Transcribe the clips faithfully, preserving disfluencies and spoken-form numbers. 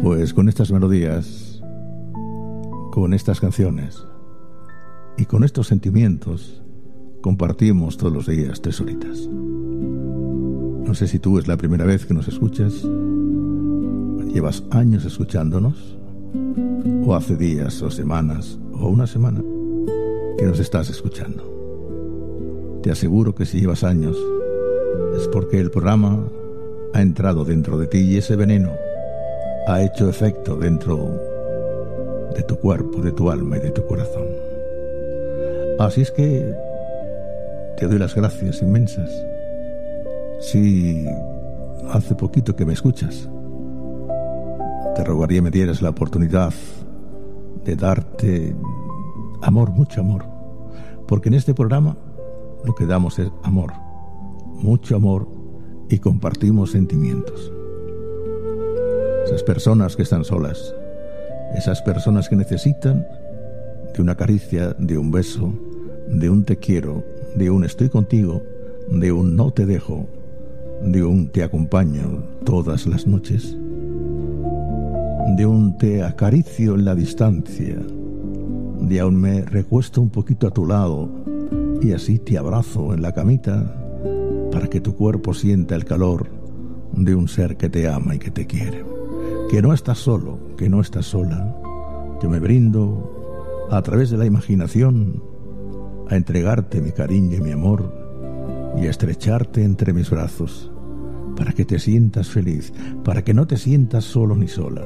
Pues con estas melodías, con estas canciones y con estos sentimientos compartimos todos los días tres horitas. No sé si tú es la primera vez que nos escuchas, llevas años escuchándonos, o hace días o semanas o una semana que nos estás escuchando. Te aseguro que si llevas años es porque el programa ha entrado dentro de ti y ese veneno ha hecho efecto dentro de tu cuerpo, de tu alma y de tu corazón. Así es que te doy las gracias inmensas. Si hace poquito que me escuchas, te rogaría me dieras la oportunidad de darte amor, mucho amor, porque en este programa lo que damos es amor, mucho amor, y compartimos sentimientos. Esas personas que están solas, esas personas que necesitan de una caricia, de un beso, de un te quiero, de un estoy contigo, de un no te dejo, de un te acompaño todas las noches, de un te acaricio en la distancia, de aún me recuesto un poquito a tu lado y así te abrazo en la camita para que tu cuerpo sienta el calor de un ser que te ama y que te quiere. Que no estás solo, que no estás sola. Yo me brindo a través de la imaginación a entregarte mi cariño y mi amor y a estrecharte entre mis brazos para que te sientas feliz, para que no te sientas solo ni sola.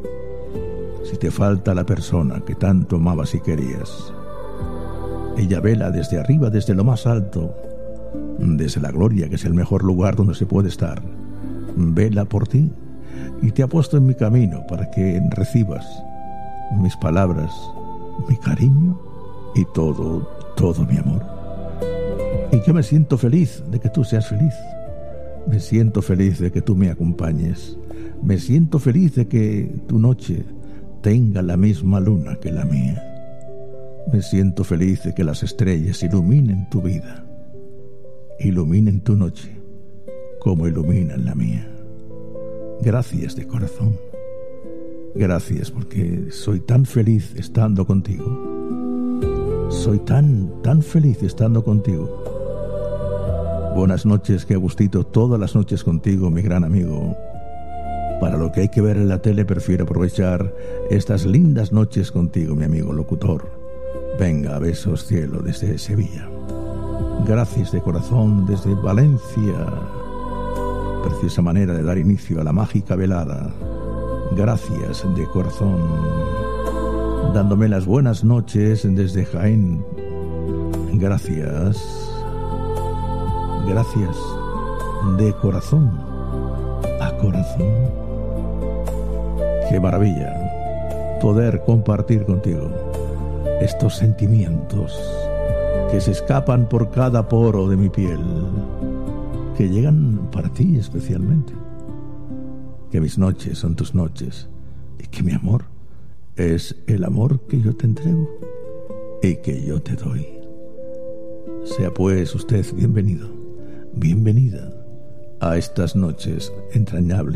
Si te falta la persona que tanto amabas y querías, ella vela desde arriba, desde lo más alto, desde la gloria, que es el mejor lugar donde se puede estar. Vela por ti y te ha puesto en mi camino para que recibas mis palabras, mi cariño y todo, todo mi amor. Y yo me siento feliz de que tú seas feliz. Me siento feliz de que tú me acompañes. Me siento feliz de que tu noche tenga la misma luna que la mía. Me siento feliz de que las estrellas iluminen tu vida, iluminen tu noche como iluminan la mía. Gracias de corazón. Gracias porque soy tan feliz estando contigo. Soy tan, tan feliz estando contigo. Buenas noches, qué gustito todas las noches contigo, mi gran amigo. Para lo que hay que ver en la tele, prefiero aprovechar estas lindas noches contigo, mi amigo locutor. Venga, besos cielo desde Sevilla. Gracias de corazón desde Valencia. Preciosa manera de dar inicio a la mágica velada. Gracias de corazón. Dándome las buenas noches desde Jaén. Gracias. Gracias de corazón a corazón. Qué maravilla poder compartir contigo estos sentimientos que se escapan por cada poro de mi piel, que llegan para ti especialmente. Que mis noches son tus noches y que mi amor es el amor que yo te entrego y que yo te doy. Sea pues usted bienvenido, bienvenida a estas noches entrañables